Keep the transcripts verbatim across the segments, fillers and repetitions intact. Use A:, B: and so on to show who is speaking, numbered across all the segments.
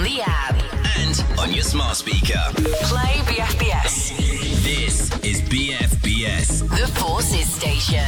A: the app.
B: And on your smart speaker.
A: Play B F B S.
B: This is B F B S.
A: The Forces Station.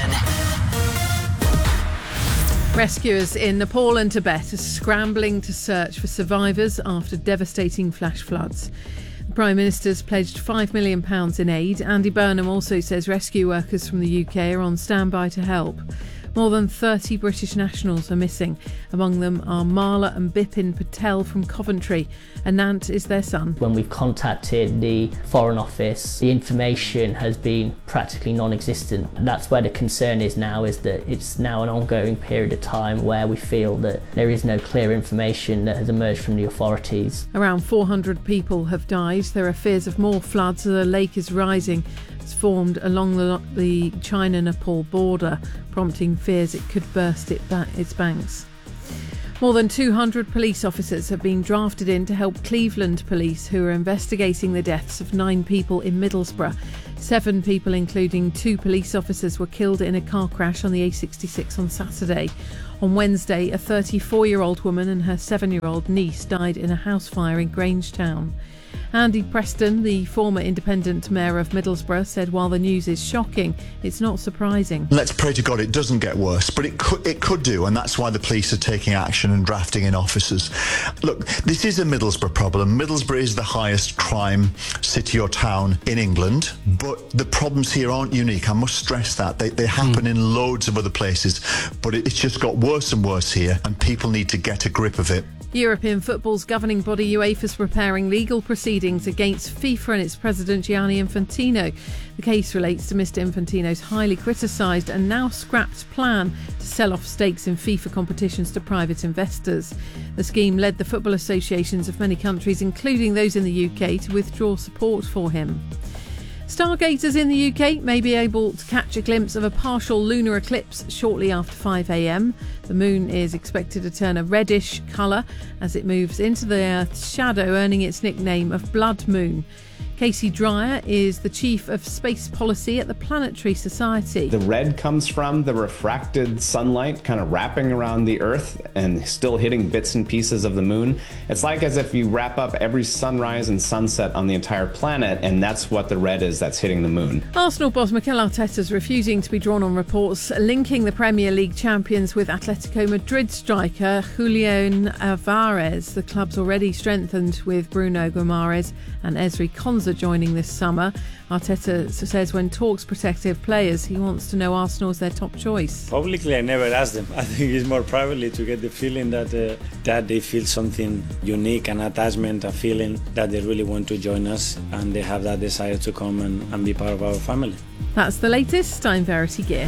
C: Rescuers in Nepal and Tibet are scrambling to search for survivors after devastating flash floods. The Prime Minister's pledged five million pounds in aid. Andy Burnham also says rescue workers from the U K are on standby to help. More than thirty British nationals are missing. Among them are Marla and Bipin Patel from Coventry. Anant is their son.
D: When we've contacted the Foreign Office, the information has been practically non-existent. That's where the concern is now, is that it's now an ongoing period of time where we feel that there is no clear information that has emerged from the authorities.
C: Around four hundred people have died. There are fears of more floods as the lake is rising. It's formed along the, the China-Nepal border, prompting fears it could burst it ba- its banks. More than two hundred police officers have been drafted in to help Cleveland police, who are investigating the deaths of nine people in Middlesbrough. Seven people, including two police officers, were killed in a car crash on the A sixty-six on Saturday. On Wednesday, a thirty-four-year-old woman and her seven-year-old niece died in a house fire in Grangetown. Andy Preston, the former independent mayor of Middlesbrough, said while the news is shocking, it's not surprising.
E: Let's pray to God it doesn't get worse, but it could, it could do, and that's why the police are taking action and drafting in officers. Look, this is a Middlesbrough problem. Middlesbrough is the highest crime city or town in England, but the problems here aren't unique. I must stress that. They, they happen mm. in loads of other places, but it, it's just got worse and worse here, and people need to get a grip of it.
C: European football's governing body UEFA is preparing legal proceedings against FIFA and its president Gianni Infantino. The case relates to Mr Infantino's highly criticised and now scrapped plan to sell off stakes in FIFA competitions to private investors. The scheme led the football associations of many countries, including those in the U K, to withdraw support for him. Stargazers in the U K may be able to catch a glimpse of a partial lunar eclipse shortly after five a m. The moon is expected to turn a reddish colour as it moves into the Earth's shadow, earning its nickname of Blood Moon. Casey Dreyer is the Chief of Space Policy at the Planetary Society.
F: The red comes from the refracted sunlight kind of wrapping around the Earth and still hitting bits and pieces of the moon. It's like as if you wrap up every sunrise and sunset on the entire planet, and that's what the red is that's hitting the moon.
C: Arsenal boss Mikel Arteta is refusing to be drawn on reports linking the Premier League champions with Atletico Madrid striker Julian Alvarez. The club's already strengthened with Bruno Guimaraes and Ezri Konsa joining this summer. Arteta says when talks protective players, he wants to know Arsenal's their top choice.
G: Publicly, I never asked them. I think it's more privately to get the feeling that uh, that they feel something unique, an attachment, a feeling that they really want to join us and they have that desire to come and, and be part of our family.
C: That's the latest. I'm Verity Gear.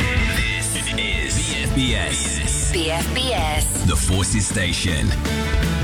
B: This is B F B S.
A: B F B S.
B: The Forces Station.